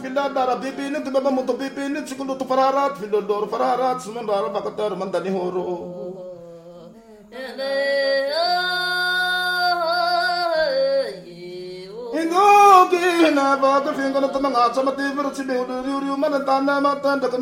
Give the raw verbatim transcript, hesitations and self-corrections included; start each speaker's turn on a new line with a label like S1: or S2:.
S1: filadara bibini tibaba muto bibini chikundo tu fararat filodor fararat sumandara bakatar mandani horo. Ingo kina baga fingo na tamanga sama tiber sibe uru uru mana tanda mata